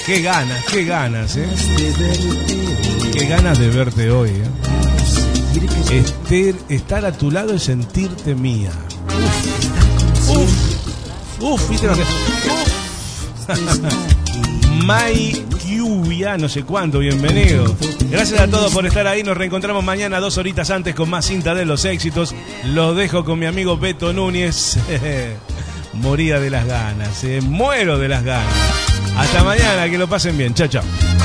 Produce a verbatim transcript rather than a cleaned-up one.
Qué ganas, qué ganas, ¿eh? Qué ganas de verte hoy, ¿eh? Estar, estar a tu lado y sentirte mía. Uf, uf, viste, no sé. Mai Lluvia, no sé cuánto, bienvenido. Gracias a todos por estar ahí. Nos reencontramos mañana dos horitas antes con más cinta de los éxitos. Los dejo con mi amigo Beto Núñez. Moría de las ganas, eh. Muero de las ganas. Hasta mañana, que lo pasen bien. Chao, chao.